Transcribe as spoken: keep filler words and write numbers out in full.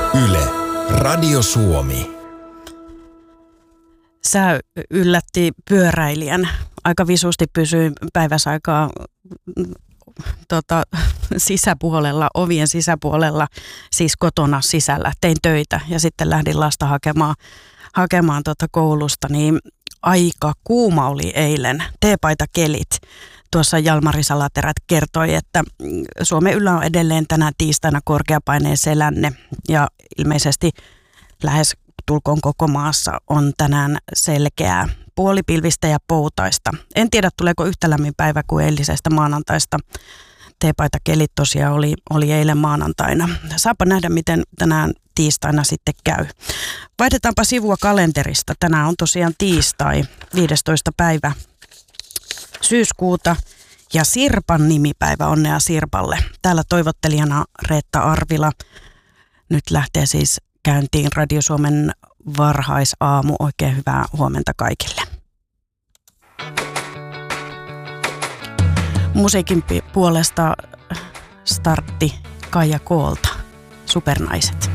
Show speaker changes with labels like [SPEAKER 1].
[SPEAKER 1] Yle, Radio Suomi.
[SPEAKER 2] Sää yllätti pyöräilijän. Aika visusti pysyi päiväsaikaa tota, sisäpuolella, ovien sisäpuolella, siis kotona sisällä. Tein töitä ja sitten lähdin lasta hakemaan, hakemaan tota koulusta, niin aika kuuma oli eilen. Teepaitakelit. Tuossa Jalmari Salaterät kertoi, että Suomen yllä on edelleen tänään tiistaina korkeapaineen selänne ja ilmeisesti lähes tulkoon koko maassa on tänään selkeää puolipilvistä ja poutaista. En tiedä, tuleeko yhtä lämmin päivä kuin eilisestä maanantaista. Teepaitakelit tosiaan oli, oli eilen maanantaina. Saapa nähdä, miten tänään tiistaina sitten käy. Vaihdetaanpa sivua kalenterista. Tänään on tosiaan tiistai, viidestoista päivä syyskuuta ja Sirpan nimipäivä, onnea Sirpalle. Täällä toivottelijana Reetta Arvila. Nyt lähtee siis käyntiin Radio Suomen varhaisaamu. Oikein hyvää huomenta kaikille. Musiikin puolesta startti Kaija Koolta, Supernaiset.